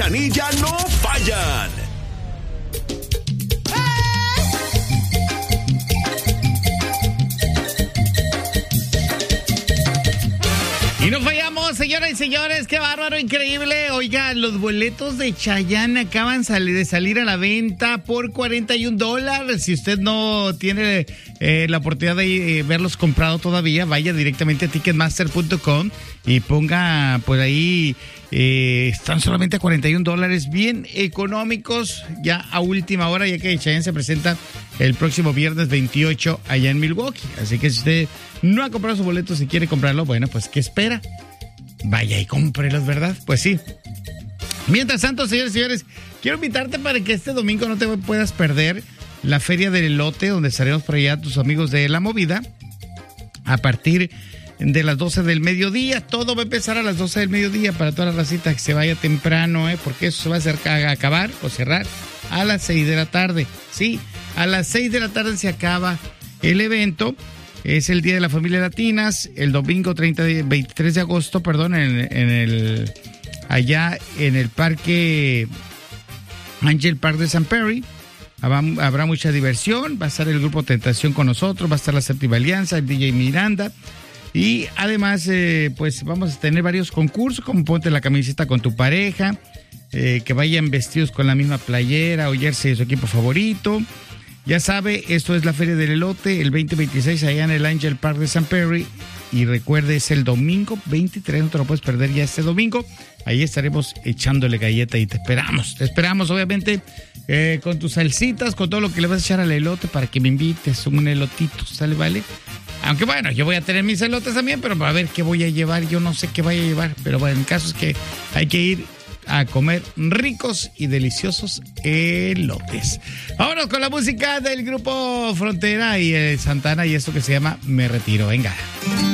Anilla no fallan. Y no fallamos, señoras y señores, qué bárbaro, increíble. Oiga, los boletos de Chayanne acaban de salir a la venta por $41. Si usted no tiene la oportunidad de verlos comprado todavía, vaya directamente a ticketmaster.com y ponga por ahí, están solamente a $41, bien económicos, ya a última hora, ya que Chayanne se presenta el próximo viernes 28 allá en Milwaukee. Así que si usted no ha comprado su boleto, si quiere comprarlo, bueno, pues ¿qué espera? Vaya y cómprelos, ¿verdad? Pues sí. Mientras tanto, señores y señores, quiero invitarte para que este domingo no te puedas perder la Feria del Elote, donde estaremos por allá tus amigos de La Movida a partir de las 12 del mediodía. Todo va a empezar a las 12 del mediodía para toda la racita que se vaya temprano, porque eso se va a acabar o cerrar a las 6 de la tarde. Sí, a las 6 de la tarde se acaba el evento. Es el Día de la Familia Latinas, el domingo 23 de agosto, allá en el parque Angel Park de San Perry. Habrá mucha diversión, va a estar el grupo Tentación con nosotros, va a estar la Séptima Alianza, el DJ Miranda. Y además, pues vamos a tener varios concursos, como ponte la camiseta con tu pareja, que vayan vestidos con la misma playera o jersey de su equipo favorito. Ya sabe, esto es la Feria del Elote, el 2026 allá en el Angel Park de San Perry. Y recuerde, es el domingo 23, no te lo puedes perder ya este domingo. Ahí estaremos echándole galleta y te esperamos obviamente con tus salsitas, con todo lo que le vas a echar al elote para que me invites un elotito, ¿sale? ¿Vale? Aunque bueno, yo voy a tener mis elotes también, pero a ver qué voy a llevar, yo no sé qué vaya a llevar. Pero bueno, el caso es que hay que ir a comer ricos y deliciosos elotes. Vámonos con la música del grupo Frontera y Santana y esto que se llama Me Retiro. Venga.